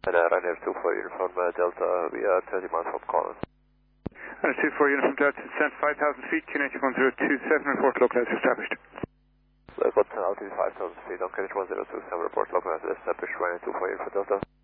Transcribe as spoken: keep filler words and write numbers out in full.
And uh, Ryanair two four unit from uh, Delta, we are thirty miles from Collins. And two four unit from Delta, descent five thousand feet, Q N H one zero two seven, report localized established. So I got altitude five thousand feet, on Q N H one zero two seven, report localized established, Ryanair two four unit for Delta.